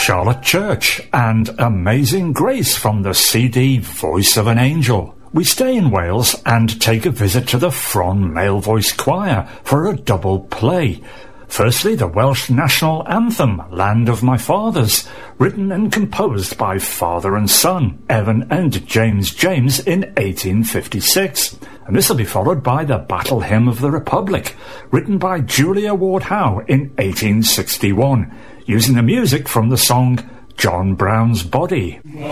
Charlotte Church and Amazing Grace from the CD Voice of an Angel. We stay in Wales and take a visit to the Fron Male Voice Choir for a double play. Firstly, the Welsh national anthem, Land of My Fathers, written and composed by father and son, Evan and James James, in 1856. And this will be followed by the Battle Hymn of the Republic, written by Julia Ward Howe in 1861, using the music from the song John Brown's Body.